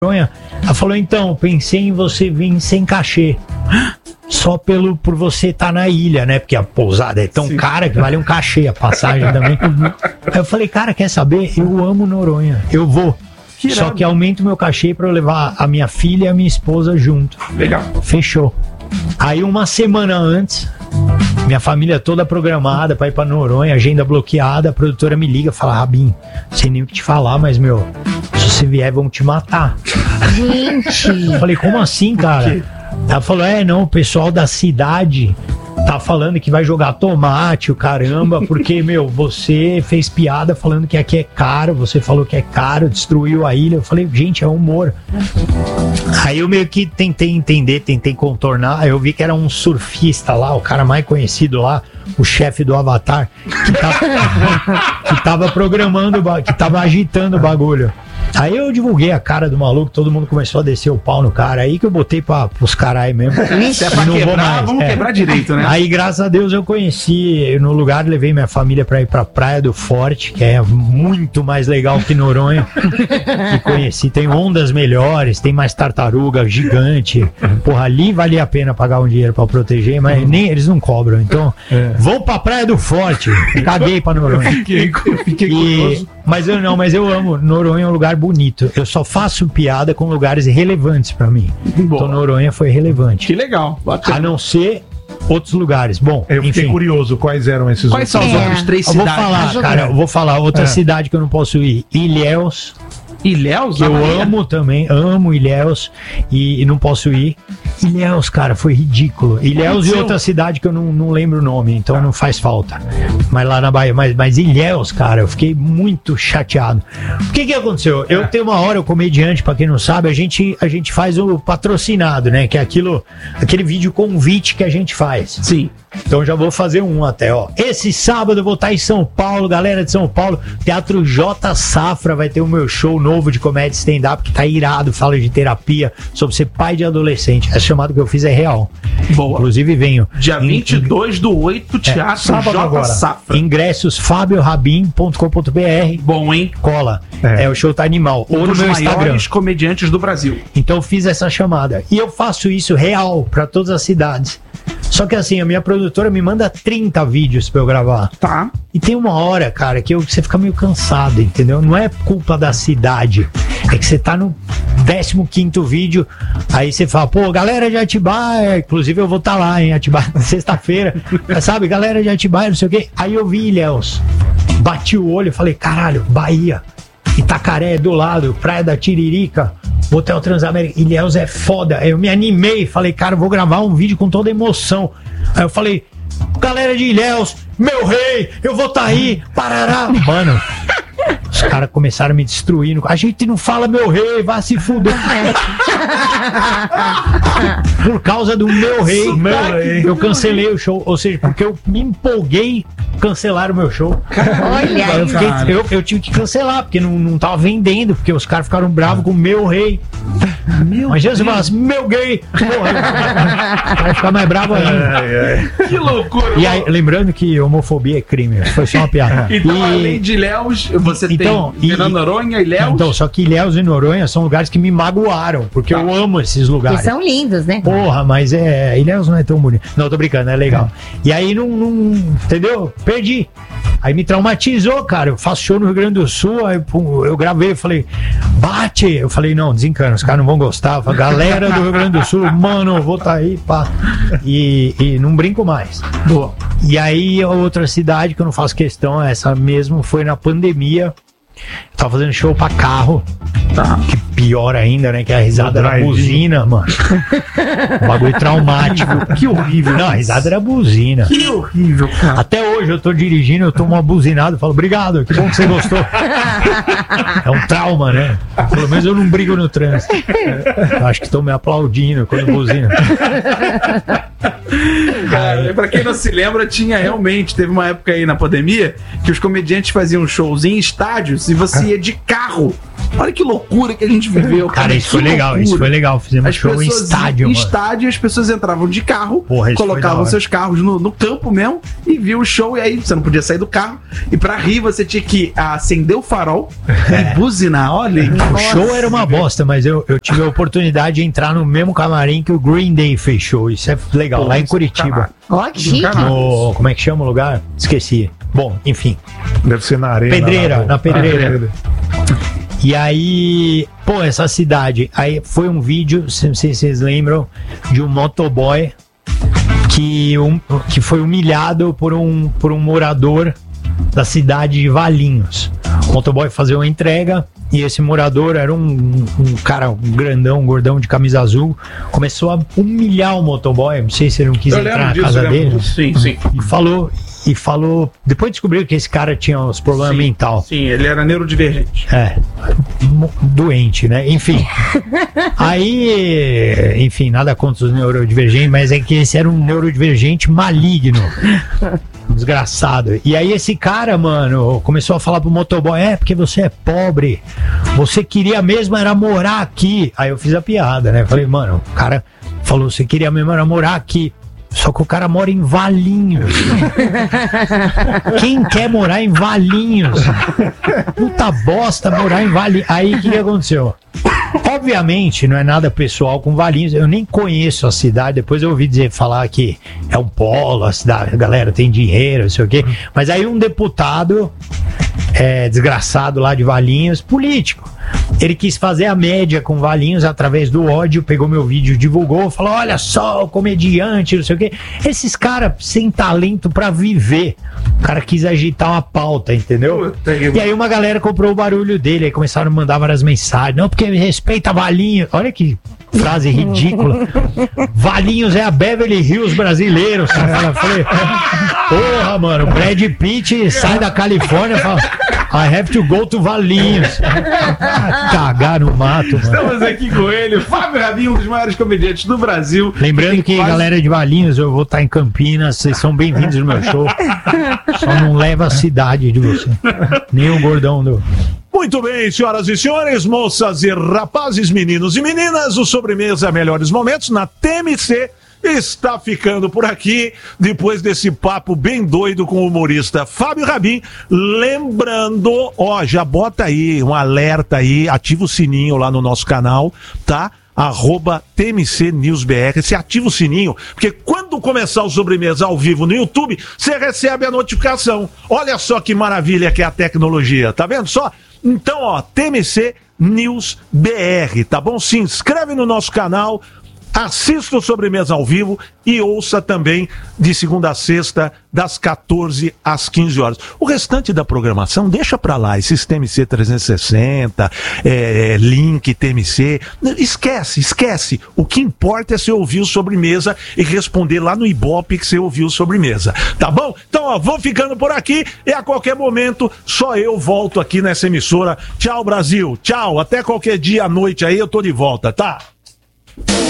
Ela falou, então, pensei em você vir sem cachê. Só por você estar na ilha, né? Porque a pousada é tão cara que vale um cachê, a passagem também. Aí eu falei, cara, quer saber? Eu amo Noronha, eu vou. Só que aumenta o meu cachê pra eu levar a minha filha e a minha esposa junto. Legal. Fechou. Aí uma semana antes, minha família toda programada pra ir pra Noronha, agenda bloqueada, a produtora me liga e fala, Rabin, não sei nem o que te falar, mas meu, se você vier vão te matar. Gente! Eu falei, como assim, cara? Ela falou, não, o pessoal da cidade tá falando que vai jogar tomate, o caramba, porque, meu, você fez piada falando que aqui é caro, você falou que é caro, destruiu a ilha. Eu falei, gente, é humor. Aí eu meio que tentei entender, tentei contornar, aí eu vi que era um surfista lá, o cara mais conhecido lá, o chefe do Avatar, que tava programando, que tava agitando o bagulho. Aí eu divulguei a cara do maluco, todo mundo começou a descer o pau no cara. Aí que eu botei pros caras aí mesmo. Se é pra não quebrar, vou mais. vamos quebrar direito, né? Aí, graças a Deus, eu conheci no lugar, levei minha família pra ir pra Praia do Forte, que é muito mais legal que Noronha. E conheci, tem ondas melhores, tem mais tartaruga gigante. Porra, ali valia a pena pagar um dinheiro pra proteger, mas nem eles não cobram. Então, vou pra Praia do Forte. Caguei pra Noronha. Fiquei curioso. Mas eu amo. Noronha é um lugar bonito. Eu só faço piada com lugares relevantes pra mim. Boa. Então Noronha foi relevante. Que legal. Bacana. A não ser outros lugares. Bom, Eu fiquei curioso, quais eram esses Quais são as outras três eu vou cidades? falar, cara, eu vou falar outra cidade que eu não posso ir. Ilhéus, Ilhéus? que eu amo também, amo Ilhéus e não posso ir. Ilhéus, cara, foi ridículo. Ilhéus e outra cidade que eu não lembro o nome, então não faz falta. Mas lá na Bahia, mas Ilhéus, cara, eu fiquei muito chateado. O que aconteceu? Eu tenho uma hora, o comediante, pra quem não sabe, a gente faz o patrocinado, né? Que é aquele vídeo convite que a gente faz. Sim. Então já vou fazer um até, ó. Esse sábado eu vou estar em São Paulo, galera de São Paulo, Teatro J Safra, vai ter o meu show novo de comédia stand-up, que tá irado, fala de terapia, sobre ser pai de adolescente. Essa chamada que eu fiz é real. Boa. Inclusive venho. Dia 22/8, Teatro sábado J agora. Safra. Ingressos fabiorabin.com.br. Bom, hein? Cola. O show tá animal. Um Ou no dos meu Instagram. maiores comediantes do Brasil. Então eu fiz essa chamada. E eu faço isso real pra todas as cidades. Só que assim, a minha produtora me manda 30 vídeos pra eu gravar. Tá. E tem uma hora, cara, que você fica meio cansado, entendeu? Não é culpa da cidade. É que você tá no 15º vídeo, aí você fala, pô, galera de Atibaia, inclusive eu vou estar lá em Atibaia na sexta-feira, sabe, galera de Atibaia, não sei o quê. Aí eu vi Ilhéus, bati o olho e falei, caralho, Bahia, Itacaré do lado, Praia da Tiririca, Hotel Transamérica, Ilhéus é foda. Aí eu me animei, falei, cara, eu vou gravar um vídeo com toda emoção. Aí eu falei, galera de Ilhéus, meu rei, eu vou estar aí, parará. Mano, os caras começaram a me destruir. A gente não fala meu rei, vai se fuder. Por causa do meu rei, eu cancelei o show. Ou seja, porque eu me empolguei, cancelaram o meu show. Olha aí. Eu tive que cancelar, porque não tava vendendo, porque os caras ficaram bravos com o meu rei. Mas Jesus fala assim, meu gay. Porra, vai ficar mais bravo ainda. Que loucura. E aí, lembrando que homofobia é crime, foi só uma piada. Então, além de Ilhéus, você tem Fernando Noronha, Ilhéus. Então, só que Ilhéus e Noronha são lugares que me magoaram, porque eu amo esses lugares. Eles são lindos, né? Porra, mas Ilhéus não é tão bonito. Não, tô brincando, é legal. E aí não entendeu? Perdi. Aí me traumatizou, cara. Eu faço show no Rio Grande do Sul, aí eu gravei, eu falei, bate! Eu falei, não, desencana, os caras não vão gostar. Eu falei, galera do Rio Grande do Sul, mano, eu vou tá aí, pá. E não brinco mais. Boa. E aí, a outra cidade que eu não faço questão, essa mesmo, foi na pandemia. Eu tava fazendo show pra carro. Tá. Que pior ainda, né? Que a risada era buzina, mano. Bagulho traumático. Que horrível. Não, a risada era buzina. Que horrível, cara. Até hoje eu tô dirigindo, eu tomo uma buzinada e falo, obrigado, que bom que você gostou. É um trauma, né? Pelo menos eu não brigo no trânsito. Eu acho que estão me aplaudindo quando buzina. Cara, pra quem não se lembra, teve uma época aí na pandemia que os comediantes faziam shows em estádios e você ia de carro. Olha que loucura que a gente viveu. Cara, isso foi legal. Fizemos show em estádio, mano. Em estádio, as pessoas entravam de carro, colocavam seus carros no campo mesmo e viam o show. E aí você não podia sair do carro. E pra rir, você tinha que acender o farol e buzinar. Olha, o show era uma bosta, mas eu tive a oportunidade de entrar no mesmo camarim que o Green Day fechou. Isso é legal, lá em Curitiba. Ó, que chique. Como é que chama o lugar? Esqueci. Bom, enfim. Deve ser na Arena. Pedreira, na Pedreira. E aí, essa cidade. Aí foi um vídeo, não sei se vocês lembram, de um motoboy que foi humilhado por um morador da cidade de Valinhos. O motoboy fazia uma entrega e esse morador era um cara, um grandão, um gordão de camisa azul. Começou a humilhar o motoboy. Não sei se ele não quis entrar na casa dele. Sim. E falou. Depois descobriu que esse cara tinha uns problemas mentais. Sim, ele era neurodivergente. Doente, né? Enfim. Aí, nada contra os neurodivergentes, mas é que esse era um neurodivergente maligno. Desgraçado. E aí esse cara, mano, começou a falar pro motoboy: porque você é pobre, você queria mesmo era morar aqui. Aí eu fiz a piada, né? Falei, mano, o cara falou: você queria mesmo era morar aqui. Só que o cara mora em Valinhos. Quem quer morar em Valinhos? Puta bosta morar em Valinhos. Aí o que aconteceu? Obviamente não é nada pessoal com Valinhos. Eu nem conheço a cidade. Depois eu ouvi falar que é um polo, a cidade, a galera tem dinheiro, não sei o quê. Mas aí um deputado desgraçado lá de Valinhos, político, ele quis fazer a média com Valinhos através do ódio, pegou meu vídeo, divulgou, falou: olha só, o comediante, não sei o quê. Esses caras sem talento pra viver. O cara quis agitar uma pauta, entendeu? E aí uma galera comprou o barulho dele, aí começaram a mandar várias mensagens. Não, porque respeita Valinhos. Olha que frase ridícula. Valinhos é a Beverly Hills brasileiro. Eu falei, porra, mano, Brad Pitt sai da Califórnia e fala: I have to go to Valinhos. Cagar no mato, mano. Estamos aqui com ele, Fábio Rabin, um dos maiores comediantes do Brasil. Lembrando que, galera de Valinhos, eu vou estar em Campinas, vocês são bem-vindos no meu show. Só não leva a cidade de você. Nem o gordão do... Muito bem, senhoras e senhores, moças e rapazes, meninos e meninas, o Sobremesa Melhores Momentos na TMC está ficando por aqui, depois desse papo bem doido com o humorista Fábio Rabin. Lembrando, já bota aí um alerta aí, ativa o sininho lá no nosso canal, tá? @TMCNewsBR, você ativa o sininho, porque quando começar o Sobremesa ao vivo no YouTube, você recebe a notificação. Olha só que maravilha que é a tecnologia, tá vendo só? Então, TMC News BR, tá bom? Se inscreve no nosso canal, assista o Sobremesa ao vivo e ouça também de segunda a sexta, das 14 às 15 horas. O restante da programação, deixa pra lá, esses TMC 360, link TMC, esquece. O que importa é você ouvir o Sobremesa e responder lá no Ibope que você ouviu o Sobremesa, tá bom? Então, vou ficando por aqui e a qualquer momento só eu volto aqui nessa emissora. Tchau, Brasil, tchau, até qualquer dia à noite aí eu tô de volta, tá?